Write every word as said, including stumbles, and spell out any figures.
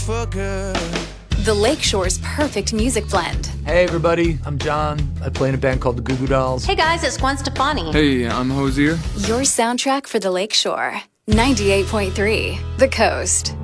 for good. The Lakeshore's perfect music blend. Hey everybody, I'm John. I play in a band called the Goo Goo Dolls. Hey guys, it's Gwen Stefani. Hey, I'm Hosier. Your soundtrack for the Lakeshore. ninety-eight point three, The Coast.